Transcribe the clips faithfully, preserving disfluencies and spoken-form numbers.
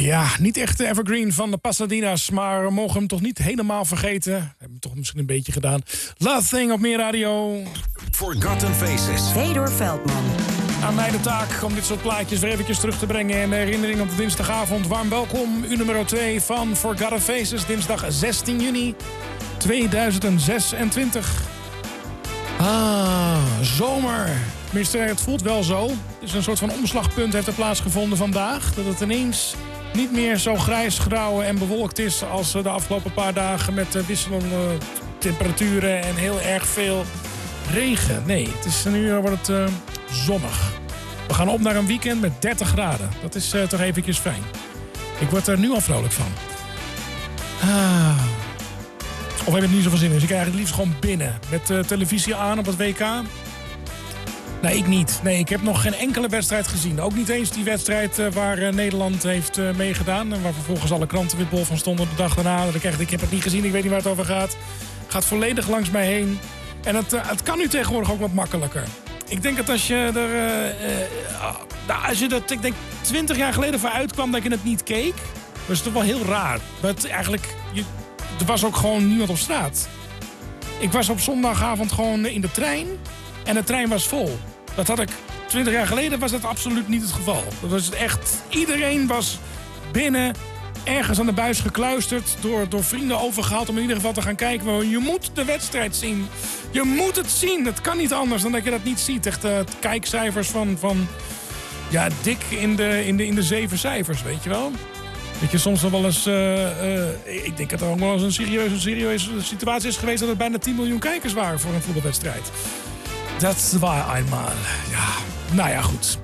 Ja, niet echt de evergreen van de Pasadena's, maar we mogen hem toch niet helemaal vergeten. We hebben hem toch misschien een beetje gedaan. Love Thing op Meer Radio. Forgotten Faces. Fedor Veldman. Aan mij de taak om dit soort plaatjes weer eventjes terug te brengen in herinnering op de dinsdagavond. Warm welkom, u nummer twee van Forgotten Faces, dinsdag zestien juni tweeduizend zesentwintig. Ah, zomer. Tenminste, het voelt wel zo. Het is een soort van omslagpunt heeft er plaatsgevonden vandaag. Dat het ineens niet meer zo grijs, grauw en bewolkt is als de afgelopen paar dagen met wisselende temperaturen en heel erg veel regen. Nee, het is, nu wordt het uh, zonnig. We gaan op naar een weekend met dertig graden. Dat is uh, toch eventjes fijn. Ik word er nu al vrolijk van. Ah. Of heb ik niet zoveel zin in? Dus ik krijg het liefst gewoon binnen. Met uh, televisie aan op het W K. Nee, ik niet. Nee, ik heb nog geen enkele wedstrijd gezien. Ook niet eens die wedstrijd uh, waar uh, Nederland heeft uh, meegedaan. En waar vervolgens alle kranten weer bol van stonden de dag daarna. Dat ik echt, ik heb het niet gezien, ik weet niet waar het over gaat. Gaat volledig langs mij heen. En het, uh, het kan nu tegenwoordig ook wat makkelijker. Ik denk dat als je er... Uh, uh, nou, als je dat, ik denk, twintig jaar geleden voor uitkwam dat je het niet keek. Was het toch wel heel raar. Maar het, eigenlijk, je, er was ook gewoon niemand op straat. Ik was op zondagavond gewoon in de trein. En de trein was vol. Dat had ik twintig jaar geleden, was dat absoluut niet het geval. Dat was echt, iedereen was binnen, ergens aan de buis gekluisterd, door, door vrienden overgehaald om in ieder geval te gaan kijken. Je moet de wedstrijd zien. Je moet het zien. Het kan niet anders dan dat je dat niet ziet. Echt uh, kijkcijfers van, van ja, dik in de, in, de, in de zeven cijfers, weet je wel. Dat je soms nog wel eens, uh, uh, ik denk dat er ook wel eens een serieuze, serieuze situatie is geweest dat er bijna tien miljoen kijkers waren voor een voetbalwedstrijd. Dat was eenmaal. Ja, nou ja, goed.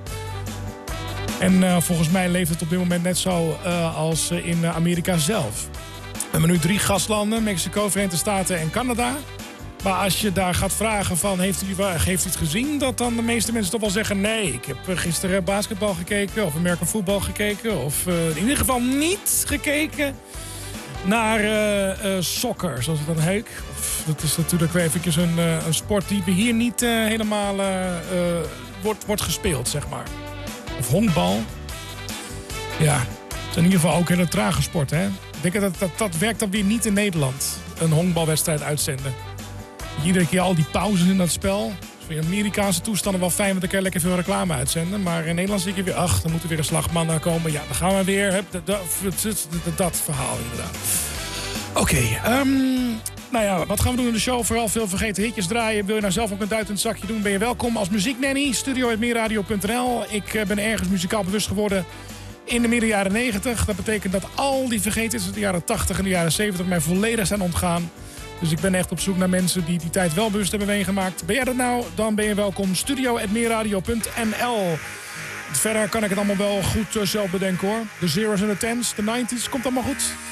En uh, volgens mij leeft het op dit moment net zo uh, als uh, in uh, Amerika zelf. We hebben nu drie gastlanden, Mexico, Verenigde Staten en Canada. Maar als je daar gaat vragen van, heeft u, heeft u het gezien? Dat dan de meeste mensen toch wel zeggen, nee, ik heb gisteren basketbal gekeken of American voetbal gekeken. Of uh, in ieder geval niet gekeken naar uh, uh, soccer, zoals het dan heet. Dat is natuurlijk weer eventjes een, uh, een sport die hier niet uh, helemaal uh, uh, wordt, wordt gespeeld, zeg maar. Of honkbal. Ja, het is in ieder geval ook een hele trage sport, hè. Ik denk dat dat, dat werkt dan weer niet in Nederland. Een honkbalwedstrijd uitzenden. Iedere keer al die pauzes in dat spel. Dus voor Amerikaanse toestanden wel fijn, want dan kan je lekker veel reclame uitzenden. Maar in Nederland zie je weer, ach, dan moet er weer een slagman komen. Ja, dan gaan we weer. Hup, dat, dat, dat, dat verhaal inderdaad. Oké, okay, um, nou ja, wat gaan we doen in de show? Vooral veel vergeten hitjes draaien. Wil je nou zelf ook een duit in het zakje doen? Ben je welkom als muzieknanny. studio punt meerradio punt n l. Ik uh, ben ergens muzikaal bewust geworden in de midden jaren negentig. Dat betekent dat al die vergeten uit de jaren tachtig en de jaren zeventig mij volledig zijn ontgaan. Dus ik ben echt op zoek naar mensen die die tijd wel bewust hebben meegemaakt. Ben jij dat nou? Dan ben je welkom. studio punt meerradio punt n l. Verder kan ik het allemaal wel goed uh, zelf bedenken, hoor. De zeros en de tens, de nineties, komt allemaal goed.